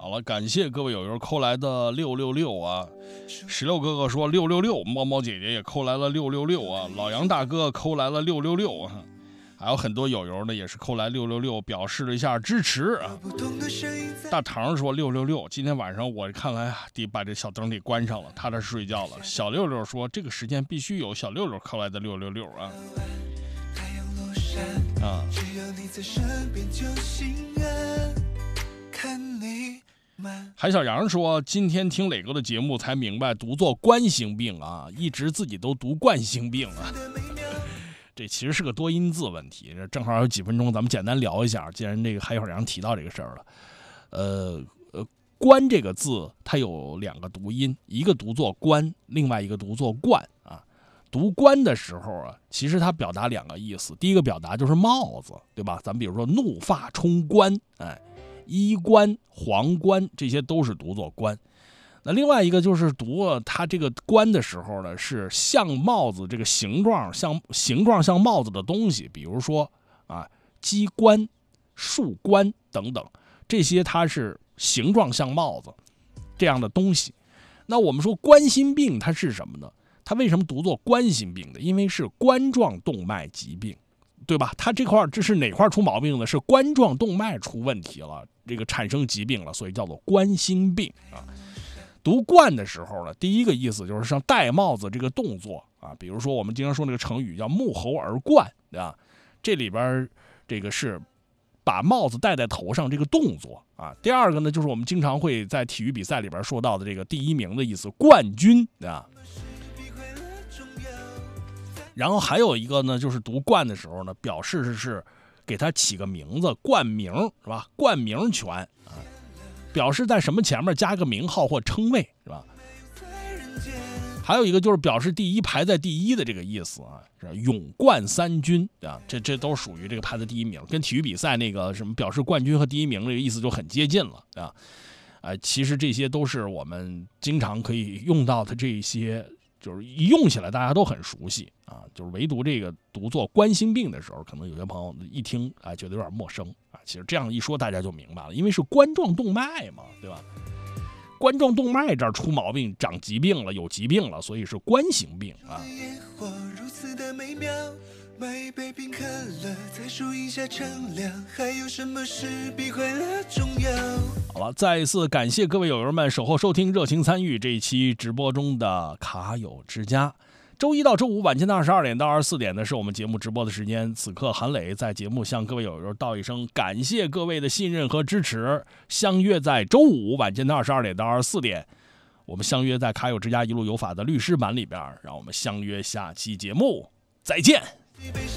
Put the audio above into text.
好了，感谢各位友友扣来的666啊。16哥哥说666，猫猫姐姐也扣来了666啊，老杨大哥扣来了666啊，还有很多友友呢也是扣来666，表示了一下支持啊。大唐说666，今天晚上我看来得把这小灯给关上了，踏踏实睡觉了。小六六说这个时间必须有小六六扣来的666啊。只有你在身边就心安，看你韩小杨说今天听磊哥的节目才明白读作冠心病啊，一直自己都读冠心病啊。这其实是个多音字问题，正好有几分钟咱们简单聊一下，既然这个韩小杨提到这个事儿了。冠这个字它有两个读音，一个读作冠，另外一个读作冠啊。读冠的时候啊，其实它表达两个意思，第一个表达就是帽子，对吧？咱们比如说怒发冲冠，衣冠、皇冠，这些都是读作冠。那另外一个就是读它这个冠的时候呢，是像帽子这个形状像帽子的东西，比如说鸡冠、树冠等等，这些它是形状像帽子这样的东西。那我们说冠心病它是什么呢？它为什么读作冠心病的？因为是冠状动脉疾病，对吧？它这是哪块出毛病呢？是冠状动脉出问题了，这个产生疾病了，所以叫做冠心病啊。读冠的时候呢，第一个意思就是像戴帽子这个动作啊，比如说我们经常说那个成语叫沐猴而冠，对吧？这里边这个是把帽子戴在头上这个动作啊。第二个呢，就是我们经常会在体育比赛里边说到的这个第一名的意思，冠军啊。然后还有一个呢，就是读冠的时候呢，表示是给他起个名字，冠名是吧？冠名权啊，表示在什么前面加个名号或称谓是吧？还有一个就是表示第一排在第一的这个意思啊，是勇冠三军啊，这都属于这个排在第一名，跟体育比赛那个什么表示冠军和第一名这个意思就很接近了啊。其实这些都是我们经常可以用到的这些。就是一用起来大家都很熟悉啊，就是唯独这个读作冠心病的时候，可能有些朋友一听觉得有点陌生啊。其实这样一说大家就明白了，因为是冠状动脉嘛，对吧？冠状动脉这儿出毛病、长疾病了、有疾病了，所以是冠心病啊。买一杯冰可乐，再数一下称量，还有什么事比快乐重要？好了，再一次感谢各位友友们守候收听、热情参与这一期直播中的卡友之家。周一到周五晚间的22点到24点呢，是我们节目直播的时间。此刻韩磊在节目向各位友友道一声感谢各位的信任和支持，相约在周五晚间的22点到24点，我们相约在卡友之家一路有法的律师版里边，让我们相约下期节目再见。